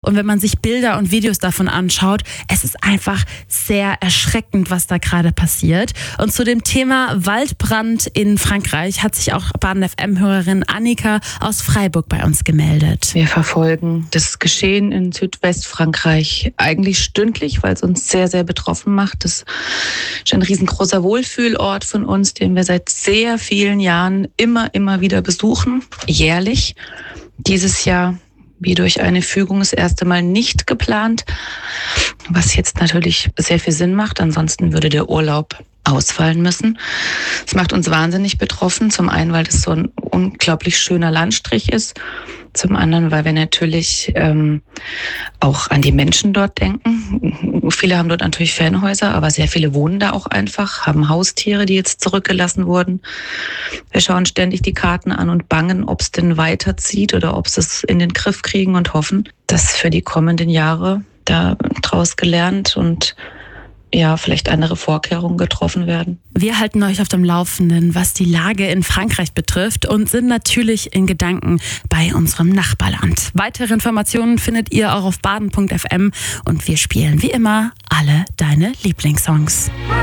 Und wenn man sich Bilder und Videos davon anschaut, es ist einfach sehr erschreckend, was da gerade passiert. Und zu dem Thema Waldbrand in Frankreich hat sich auch Baden FM-Hörerin Annika aus Freiburg bei uns gemeldet. Wir verfolgen das Geschehen in Südwestfrankreich eigentlich stündlich, weil es uns sehr, sehr betroffen macht. Das ist ein riesengroßer Wohlfühlort von uns, den wir seit sehr vielen Jahren immer wieder besuchen, jährlich. Dieses Jahr wie durch eine Fügung das erste Mal nicht geplant, was jetzt natürlich sehr viel Sinn macht. Ansonsten würde der Urlaub ausfallen müssen. Es macht uns wahnsinnig betroffen. Zum einen, weil das so ein unglaublich schöner Landstrich ist. Zum anderen, weil wir natürlich auch an die Menschen dort denken. Viele haben dort natürlich Ferienhäuser, aber sehr viele wohnen da auch einfach, haben Haustiere, die jetzt zurückgelassen wurden. Wir schauen ständig die Karten an und bangen, ob es denn weiterzieht oder ob sie es in den Griff kriegen und hoffen, dass für die kommenden Jahre da draus gelernt und ja, vielleicht andere Vorkehrungen getroffen werden. Wir halten euch auf dem Laufenden, was die Lage in Frankreich betrifft und sind natürlich in Gedanken bei unserem Nachbarland. Weitere Informationen findet ihr auch auf baden.fm und wir spielen wie immer alle deine Lieblingssongs.